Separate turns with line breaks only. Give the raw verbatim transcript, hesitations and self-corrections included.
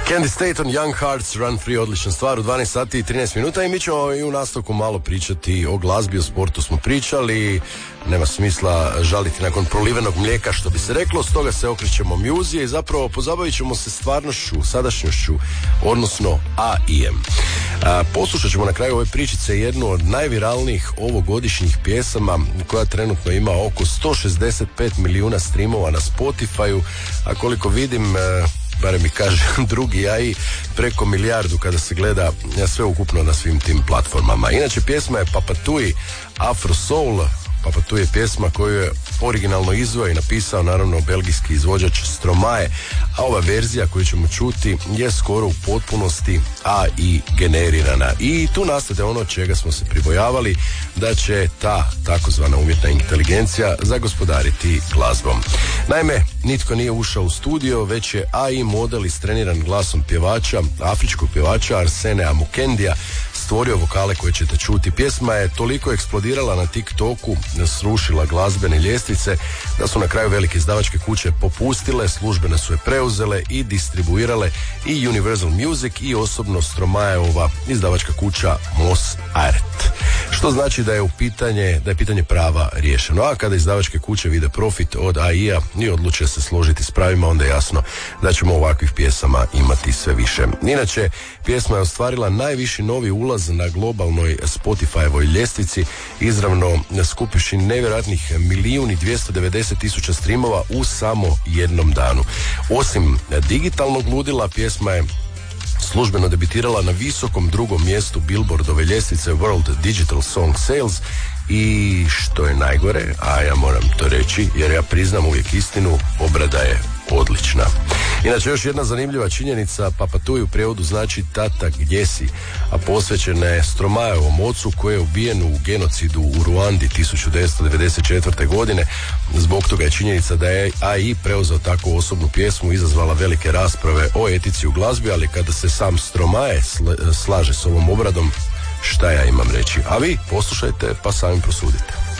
Candy Staton, Young Hearts, Run Free, odlična stvar u dvanaest sati i trinaest minuta i mi ćemo i u nastavku malo pričati o glazbi, o sportu smo pričali, nema smisla žaliti nakon prolivenog mlijeka što bi se reklo, stoga se okrećemo muzije i zapravo pozabavit ćemo se stvarnošću, sadašnjošću, odnosno A I em. A, poslušat ćemo na kraju ove pričice jednu od najviralnijih ovogodišnjih pjesama koja trenutno ima oko sto šezdeset pet milijuna streamova na Spotify-u, a koliko vidim, barem mi kaže drugi A I, preko milijardu kada se gleda sve ukupno na svim tim platformama. Inače, pjesma je Papatui Afro Soul. Papatui je pjesma koju je originalno izveo i napisao naravno belgijski izvođač Stromae, a ova verzija koju ćemo čuti je skoro u potpunosti A I generirana. I tu nastade ono čega smo se pribojavali, da će ta takozvana umjetna inteligencija zagospodariti glazbom. Naime, nitko nije ušao u studio, već je A I model istreniran glasom pjevača, afričkog pjevača Arsene Amukendija, stvorio vokale koje ćete čuti. Pjesma je toliko eksplodirala na TikToku, srušila glazbene ljestvice, da su na kraju velike izdavačke kuće popustile, službene su je preuzele i distribuirale i Universal Music i osobno Stromaeova izdavačka kuća Mozart. Što znači da je u pitanje, da je pitanje prava riješeno. A kada izdavačke kuće vide profit od A I-a i odluče se složiti s pravima, onda je jasno da ćemo ovakvih pjesama imati sve više. Inače, pjesma je ostvarila najviši novi ulaz na globalnoj Spotify-evoj ljestvici, izravno skupivši nevjerojatnih milijun i dvjesto devedeset tisuća streamova u samo jednom danu. Osim digitalnog ludila, pjesma je službeno debitirala na visokom drugom mjestu Billboardove ljestvice World Digital Song Sales i što je najgore, a ja moram to reći jer ja priznam uvijek istinu, obrada je odlična. Inače, još jedna zanimljiva činjenica, Papatui u prijevodu znači tata gdje si, a posvećena je Stromaeovom ocu koji je ubijen u genocidu u Ruandi tisuću devetsto devedeset četvrte. godine. Zbog toga je činjenica da je A I preuzeo takvu osobnu pjesmu izazvala velike rasprave o etici u glazbi, ali kada se sam Stromae slaže s ovom obradom, šta ja imam reći? A vi poslušajte pa sami prosudite.